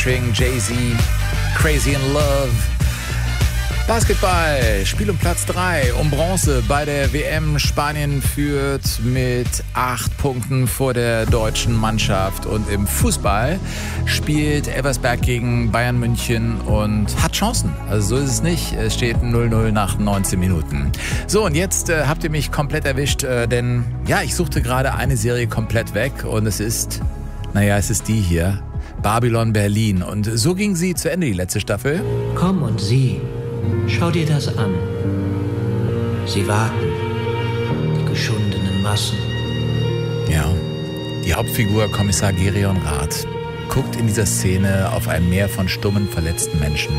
featuring Jay-Z, Crazy in Love. Basketball, Spiel um Platz 3 um Bronze bei der WM. Spanien führt mit 8 Punkten vor der deutschen Mannschaft. Und im Fußball spielt Elversberg gegen Bayern München und hat Chancen. Also so ist es nicht. Es steht 0-0 nach 19 Minuten. So, und jetzt habt ihr mich komplett erwischt, denn ja, ich suchte gerade eine Serie komplett weg und es ist die hier, Babylon Berlin. Und so ging sie zu Ende, die letzte Staffel. Komm und sieh. Schau dir das an. Sie warten, die geschundenen Massen. Ja, die Hauptfigur Kommissar Gerion Rath guckt in dieser Szene auf ein Meer von stummen, verletzten Menschen.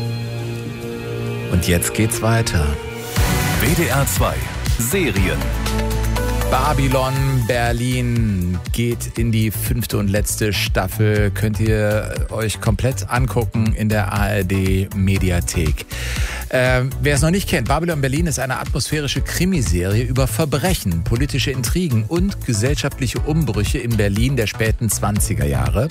Und jetzt geht's weiter. WDR 2 Serien. Babylon Berlin geht in die 5. und letzte Staffel. Könnt ihr euch komplett angucken in der ARD Mediathek. Wer es noch nicht kennt, Babylon Berlin ist eine atmosphärische Krimiserie über Verbrechen, politische Intrigen und gesellschaftliche Umbrüche in Berlin der späten 20er Jahre.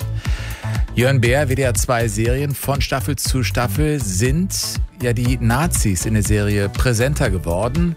Jörn Beer, WDR 2 Serien von Staffel zu Staffel sind ja die Nazis in der Serie präsenter geworden.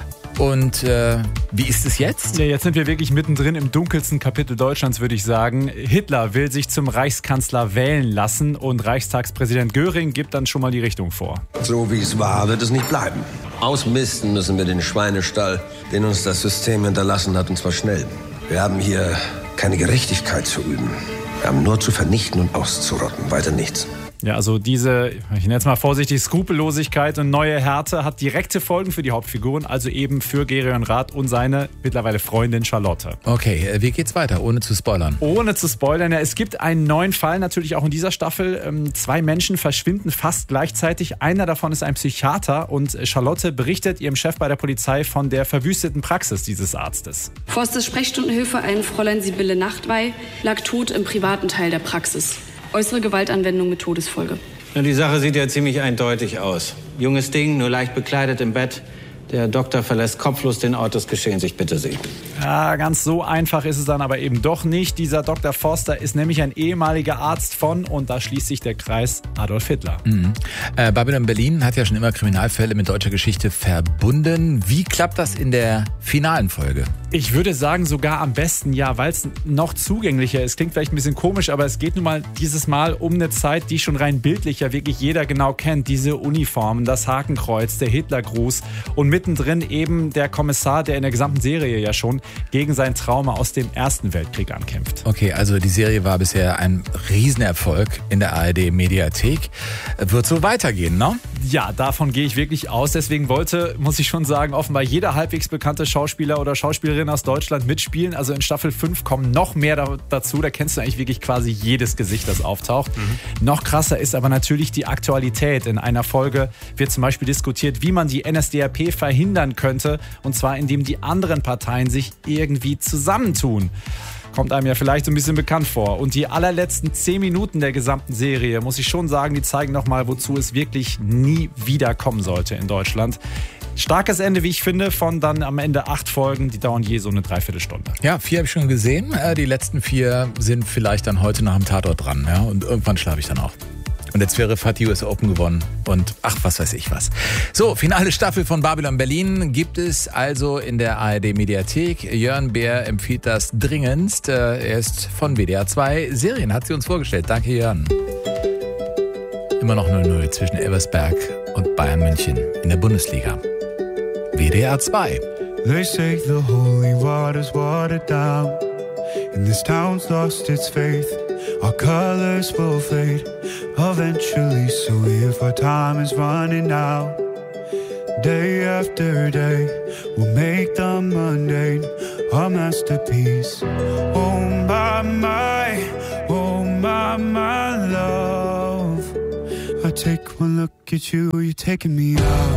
Und wie ist es jetzt? Ja, jetzt sind wir wirklich mittendrin im dunkelsten Kapitel Deutschlands, würde ich sagen. Hitler will sich zum Reichskanzler wählen lassen und Reichstagspräsident Göring gibt dann schon mal die Richtung vor. So wie es war, wird es nicht bleiben. Ausmisten müssen wir den Schweinestall, den uns das System hinterlassen hat, und zwar schnell. Wir haben hier keine Gerechtigkeit zu üben. Wir haben nur zu vernichten und auszurotten, weiter nichts. Ja, also diese, ich nenne es mal vorsichtig, Skrupellosigkeit und neue Härte hat direkte Folgen für die Hauptfiguren, also eben für Gerion Rath und seine mittlerweile Freundin Charlotte. Okay, wie geht's weiter, ohne zu spoilern? Ohne zu spoilern, ja, es gibt einen neuen Fall natürlich auch in dieser Staffel. 2 Menschen verschwinden fast gleichzeitig. Einer davon ist ein Psychiater und Charlotte berichtet ihrem Chef bei der Polizei von der verwüsteten Praxis dieses Arztes. Forsters Sprechstundenhilfe, ein Fräulein Sibylle Nachtwey, lag tot im privaten Teil der Praxis. Äußere Gewaltanwendung mit Todesfolge. Na, die Sache sieht ja ziemlich eindeutig aus. Junges Ding, nur leicht bekleidet im Bett. Der Doktor verlässt kopflos den Ort des Geschehens. Ich bitte Sie. Ja, ganz so einfach ist es dann aber eben doch nicht. Dieser Dr. Forster ist nämlich ein ehemaliger Arzt von, und da schließt sich der Kreis, Adolf Hitler. Babylon Berlin hat ja schon immer Kriminalfälle mit deutscher Geschichte verbunden. Wie klappt das in der finalen Folge? Ich würde sagen sogar am besten, ja, weil es noch zugänglicher ist. Klingt vielleicht ein bisschen komisch, aber es geht nun mal dieses Mal um eine Zeit, die schon rein bildlich ja wirklich jeder genau kennt. Diese Uniformen, das Hakenkreuz, der Hitlergruß und mittendrin eben der Kommissar, der in der gesamten Serie ja schon gegen sein Trauma aus dem Ersten Weltkrieg ankämpft. Okay, also die Serie war bisher ein Riesenerfolg in der ARD Mediathek. Wird so weitergehen, ne? Ja, davon gehe ich wirklich aus. Deswegen muss ich schon sagen, offenbar jeder halbwegs bekannte Schauspieler oder Schauspielerin aus Deutschland mitspielen. Also in Staffel 5 kommen noch mehr dazu. Da kennst du eigentlich wirklich quasi jedes Gesicht, das auftaucht. Noch krasser ist aber natürlich die Aktualität. In einer Folge wird zum Beispiel diskutiert, wie man die NSDAP verhindern könnte. Und zwar, indem die anderen Parteien sich irgendwie zusammentun. Kommt einem ja vielleicht so ein bisschen bekannt vor. Und die allerletzten 10 Minuten der gesamten Serie, muss ich schon sagen, die zeigen nochmal, wozu es wirklich nie wieder kommen sollte in Deutschland. Starkes Ende, wie ich finde, von dann am Ende 8 Folgen, die dauern je so eine Dreiviertelstunde. Ja, 4 habe ich schon gesehen. Die letzten 4 sind vielleicht dann heute nach dem Tatort dran. Ja? Und irgendwann schlafe ich dann auch. Und der Zverev hat die US Open gewonnen und ach, was weiß ich was. So, finale Staffel von Babylon Berlin gibt es also in der ARD Mediathek. Jörn Beer empfiehlt das dringendst. Er ist von WDR 2 Serien, hat sie uns vorgestellt. Danke, Jörn. Immer noch 0-0 zwischen Elversberg und Bayern München in der Bundesliga. WDR 2. They say the holy water's watered down, and this town's lost its faith. Our colors will fade eventually, so if our time is running out, day after day, we'll make the mundane our masterpiece. Oh my love, I take one look at you, you're taking me out.